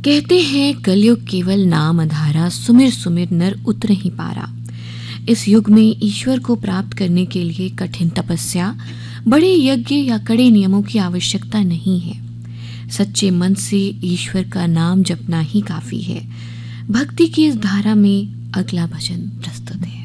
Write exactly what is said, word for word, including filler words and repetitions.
कहते हैं कलयुग केवल नाम अधारा, सुमिर सुमिर नर उतर ही पारा। इस युग में ईश्वर को प्राप्त करने के लिए कठिन तपस्या, बड़े यज्ञ या कड़े नियमों की आवश्यकता नहीं है। सच्चे मन से ईश्वर का नाम जपना ही काफी है। भक्ति की इस धारा में अगला भजन प्रस्तुत है।